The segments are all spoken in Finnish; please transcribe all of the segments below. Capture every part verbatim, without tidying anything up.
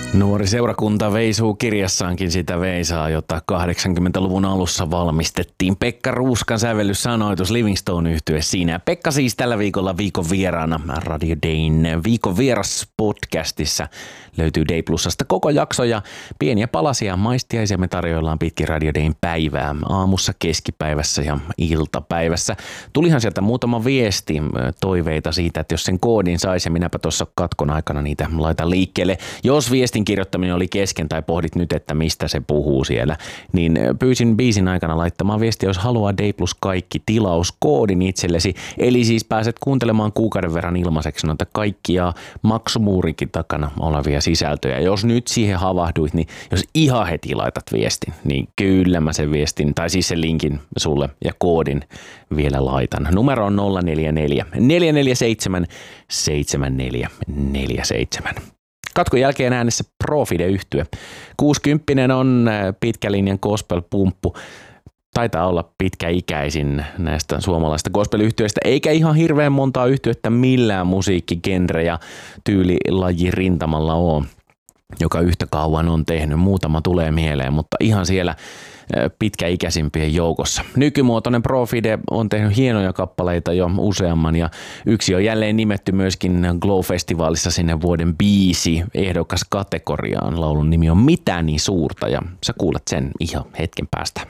Nuori seurakunta veisuu kirjassaankin sitä veisaa, jota kahdeksankymmentäluvun alussa valmistettiin. Pekka Ruuskan sävellyssanoitus Livingstone-yhtye siinä. Pekka siis tällä viikolla viikon vieraana Radio Dayn viikon vieras podcastissa. Löytyy Day Plusasta koko jakso ja pieniä palasia maistiaisia me tarjoillaan pitkin Radio Dayn päivää aamussa, keskipäivässä ja iltapäivässä. Tulihan sieltä muutama viesti, toiveita siitä, että jos sen koodin saisi ja minäpä tuossa katkon aikana niitä laitan liikkeelle. Jos viestin kirjoittaminen oli kesken tai pohdit nyt, että mistä se puhuu siellä, niin pyysin biisin aikana laittamaan viestiä, jos haluaa Day Plus kaikki tilauskoodin itsellesi. Eli siis pääset kuuntelemaan kuukauden verran ilmaiseksi noita kaikkia maksumuurinkin takana olevia sisältöjä. Jos nyt siihen havahduit, niin jos ihan heti laitat viestin, niin kyllä mä sen viestin, tai siis sen linkin sulle ja koodin vielä laitan. Numero on nolla neljä neljä, neljä neljä seitsemän, seitsemän neljä neljä seitsemän. Katkon jälkeen äänessä Profide-yhtye. kuusikymppinen on pitkä linjan gospel-pumppu. Taitaa olla pitkäikäisin näistä suomalaista gospel-yhtyeistä, eikä ihan hirveän montaa yhtyettä millään musiikkigenre ja tyylilaji rintamalla ole, joka yhtä kauan on tehnyt. Muutama tulee mieleen, mutta ihan siellä pitkäikäisimpien joukossa. Nykymuotoinen Profide on tehnyt hienoja kappaleita jo useamman ja yksi on jälleen nimetty myöskin Glow-festivaalissa sinne vuoden biisi ehdokas kategoriaan. Laulun nimi on Mitä niin suurta ja sä kuulet sen ihan hetken päästä.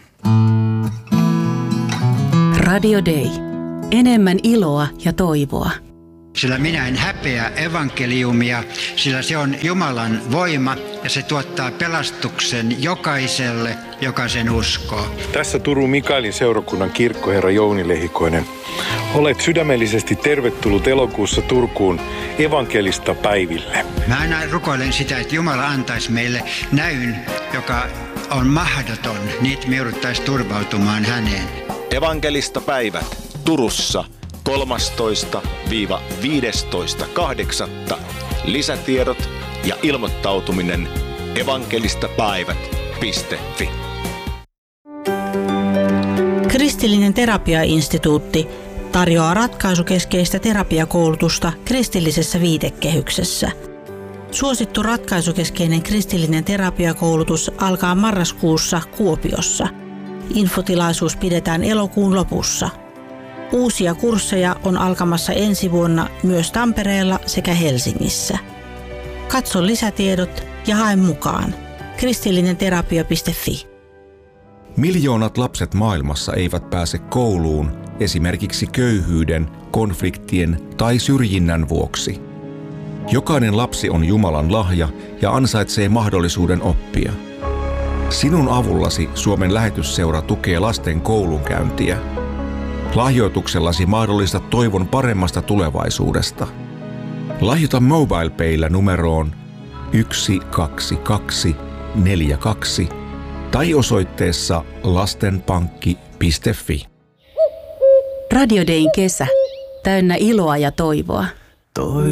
Radio Day. Enemmän iloa ja toivoa. Sillä minä en häpeä evankeliumia, sillä se on Jumalan voima ja se tuottaa pelastuksen jokaiselle, joka sen uskoo. Tässä Turun Mikaelin seurakunnan kirkkoherra Jouni Lehikoinen. Olet sydämellisesti tervetullut elokuussa Turkuun evankelista päiville. Mä aina rukoilen sitä, että Jumala antaisi meille näyn, joka on mahdoton, niin että me jouduttaisiin turvautumaan häneen. Evankelista päivät Turussa kolmastoista viidestoista kahdeksatta Lisätiedot ja ilmoittautuminen evankelistapäivät piste fi. Kristillinen terapiainstituutti tarjoaa ratkaisukeskeistä terapiakoulutusta kristillisessä viitekehyksessä. Suosittu ratkaisukeskeinen kristillinen terapiakoulutus alkaa marraskuussa Kuopiossa. Infotilaisuus pidetään elokuun lopussa. Uusia kursseja on alkamassa ensi vuonna myös Tampereella sekä Helsingissä. Katso lisätiedot ja hae mukaan. kristillinenterapia piste fi. Miljoonat lapset maailmassa eivät pääse kouluun esimerkiksi köyhyyden, konfliktien tai syrjinnän vuoksi. Jokainen lapsi on Jumalan lahja ja ansaitsee mahdollisuuden oppia. Sinun avullasi Suomen lähetysseura tukee lasten koulunkäyntiä. Lahjoituksellasi mahdollistat toivon paremmasta tulevaisuudesta. Lahjoita MobilePayllä numeroon yksi kaksi kaksi neljä kaksi tai osoitteessa lastenpankki piste fi. Radio Dayn kesä. Täynnä iloa ja toivoa. Toi